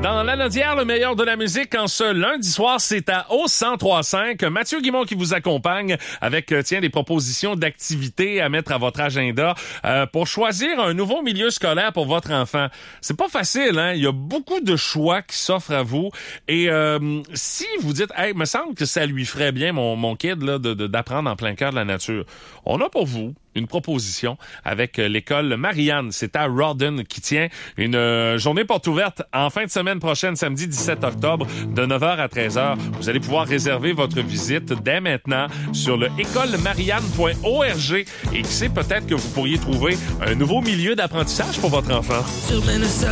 Dans l'Anodière, le meilleur de la musique, en ce lundi soir, c'est à au 103.5. Mathieu Guimond qui vous accompagne avec, des propositions d'activités à mettre à votre agenda pour choisir un nouveau milieu scolaire pour votre enfant. C'est pas facile, hein? Il y a beaucoup de choix qui s'offrent à vous. Et si vous dites, hey, me semble que ça lui ferait bien, mon kid, là, d'apprendre en plein cœur de la nature, on a pour vous une proposition avec l'école Marianne. C'est à Rawdon qui tient une journée porte ouverte en fin de semaine prochaine, samedi 17 octobre, de 9h à 13h. Vous allez pouvoir réserver votre visite dès maintenant sur le écolemarianne.org et qui sait, peut-être que vous pourriez trouver un nouveau milieu d'apprentissage pour votre enfant. Sur Minnesota.